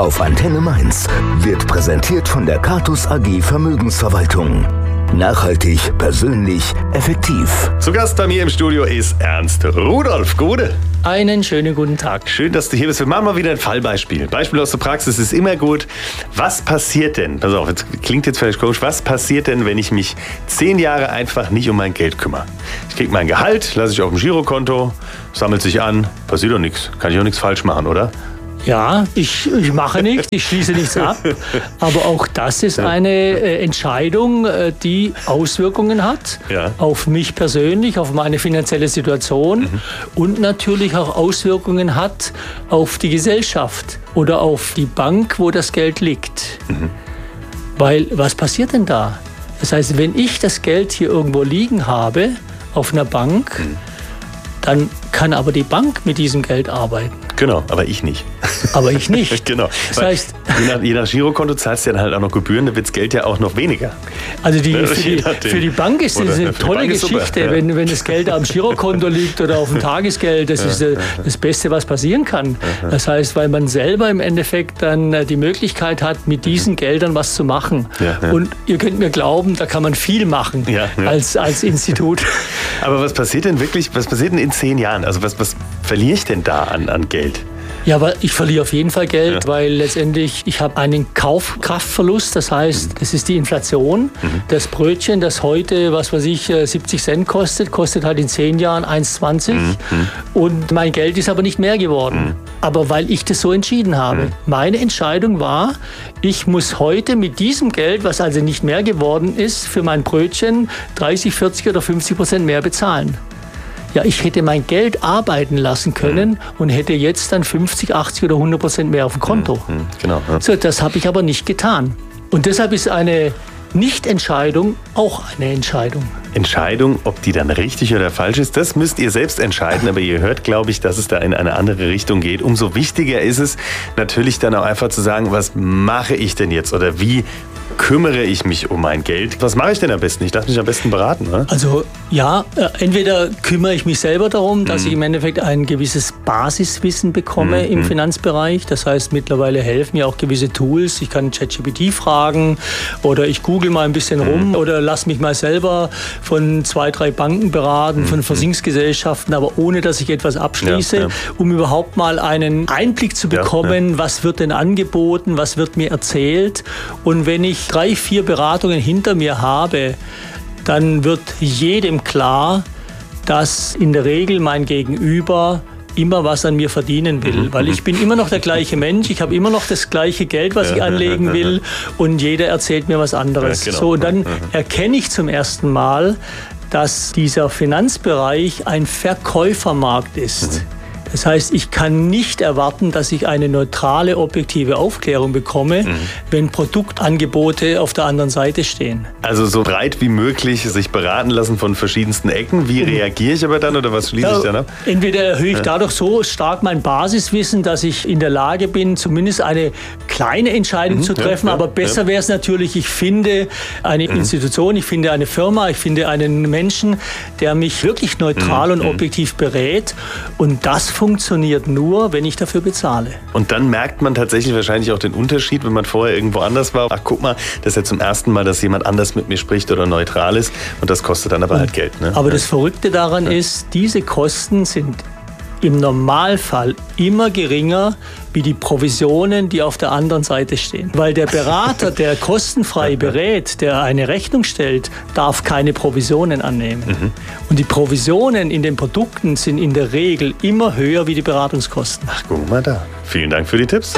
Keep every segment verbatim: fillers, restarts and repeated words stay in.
auf Antenne Mainz wird präsentiert von der Catus A G Vermögensverwaltung. Nachhaltig, persönlich, effektiv. Zu Gast bei mir im Studio ist Ernst Rudolph. Gute. Einen schönen guten Tag. Schön, dass du hier bist. Wir machen mal wieder ein Fallbeispiel. Beispiel aus der Praxis ist immer gut. Was passiert denn, pass auf, jetzt klingt jetzt vielleicht komisch, was passiert denn, wenn ich mich zehn Jahre einfach nicht um mein Geld kümmere? Ich kriege mein Gehalt, lasse ich auf dem Girokonto, sammelt sich an, passiert doch nichts. Kann ich auch nichts falsch machen, oder? Ja, ich, ich mache nichts, ich schließe nichts ab. Aber auch das ist eine äh, Entscheidung, äh, die Auswirkungen hat Ja. auf mich persönlich, auf meine finanzielle Situation mhm. und natürlich auch Auswirkungen hat auf die Gesellschaft oder auf die Bank, wo das Geld liegt. Mhm. Weil, was passiert denn da? Das heißt, wenn ich das Geld hier irgendwo liegen habe, auf einer Bank, mhm. dann kann aber die Bank mit diesem Geld arbeiten. Genau, aber ich nicht. Aber ich nicht. Genau. Das heißt, je nach, je nach Girokonto zahlst du dann halt auch noch Gebühren, da wird das Geld ja auch noch weniger. Also die, für, Je die, nachdem. für die Bank ist das Oder eine für die tolle Bank ist super, Geschichte, ja. wenn, wenn das Geld am Girokonto liegt oder auf dem Tagesgeld. Das ist äh, das Beste, was passieren kann. Das heißt, weil man selber im Endeffekt dann äh, die Möglichkeit hat, mit diesen Geldern was zu machen. Ja, ja. Und ihr könnt mir glauben, da kann man viel machen Ja, ja. Als, als Institut. Aber was passiert denn wirklich, was passiert denn in zehn Jahren? Also was, was verliere ich denn da an, an Geld? Ja, aber ich verliere auf jeden Fall Geld, Ja. weil letztendlich ich habe einen Kaufkraftverlust. Das heißt, das ist die Inflation. Mhm. Das Brötchen, das heute, was weiß ich, siebzig Cent kostet, kostet halt in zehn Jahren eins zwanzig. Mhm. Und mein Geld ist aber nicht mehr geworden. Mhm. Aber weil ich das so entschieden habe. Mhm. Meine Entscheidung war, ich muss heute mit diesem Geld, was also nicht mehr geworden ist, für mein Brötchen dreißig, vierzig oder fünfzig Prozent mehr bezahlen. Ja, ich hätte mein Geld arbeiten lassen können mhm. und hätte jetzt dann fünfzig, achtzig oder hundert Prozent mehr auf dem Konto. Mhm. Genau. Ja. So, das habe ich aber nicht getan. Und deshalb ist eine Nichtentscheidung auch eine Entscheidung. Entscheidung, ob die dann richtig oder falsch ist, das müsst ihr selbst entscheiden. Aber ihr hört, glaube ich, dass es da in eine andere Richtung geht. Umso wichtiger ist es natürlich dann auch einfach zu sagen, was mache ich denn jetzt oder wie kümmere ich mich um mein Geld? Was mache ich denn am besten? Ich darf mich am besten beraten, oder? Also ja, äh, entweder kümmere ich mich selber darum, dass mm. ich im Endeffekt ein gewisses Basiswissen bekomme mm. im Finanzbereich. Das heißt, mittlerweile helfen mir auch gewisse Tools. Ich kann ChatGPT fragen oder ich google mal ein bisschen mm. rum oder lass mich mal selber von zwei, drei Banken beraten, mm. von Versicherungsgesellschaften, aber ohne, dass ich etwas abschließe, ja, ja. um überhaupt mal einen Einblick zu bekommen, ja, ja. was wird denn angeboten, was wird mir erzählt. Und wenn ich drei, vier Beratungen hinter mir habe, dann wird jedem klar, dass in der Regel mein Gegenüber immer was an mir verdienen will. Mhm. Weil ich bin immer noch der gleiche Mensch, ich habe immer noch das gleiche Geld, was ich anlegen will und jeder erzählt mir was anderes. Ja, genau. So, und dann erkenne ich zum ersten Mal, dass dieser Finanzbereich ein Verkäufermarkt ist. Mhm. Das heißt, ich kann nicht erwarten, dass ich eine neutrale, objektive Aufklärung bekomme, mhm. wenn Produktangebote auf der anderen Seite stehen. Also so breit wie möglich sich beraten lassen von verschiedensten Ecken. Wie mhm. reagiere ich aber dann oder was schließe ja, ich dann ab? Entweder erhöhe ich ja. dadurch so stark mein Basiswissen, dass ich in der Lage bin, zumindest eine kleine Entscheidung mhm. zu treffen. Ja, ja, aber besser ja. wäre es natürlich, ich finde eine mhm. Institution, ich finde eine Firma, ich finde einen Menschen, der mich wirklich neutral mhm. und objektiv berät. Und das funktioniert nur, wenn ich dafür bezahle. Und dann merkt man tatsächlich wahrscheinlich auch den Unterschied, wenn man vorher irgendwo anders war. Ach, guck mal, das ist ja zum ersten Mal, dass jemand anders mit mir spricht oder neutral ist. Und das kostet dann aber halt Geld. Ne? Aber ja. das Verrückte daran ja. ist, diese Kosten sind im Normalfall immer geringer wie die Provisionen, die auf der anderen Seite stehen. Weil der Berater, der kostenfrei berät, der eine Rechnung stellt, darf keine Provisionen annehmen. Mhm. Und die Provisionen in den Produkten sind in der Regel immer höher wie die Beratungskosten. Ach, guck mal da. Vielen Dank für die Tipps.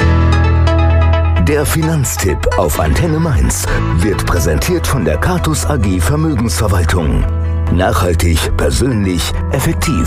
Der Finanztipp auf Antenne Mainz wird präsentiert von der Catus A G Vermögensverwaltung. Nachhaltig, persönlich, effektiv.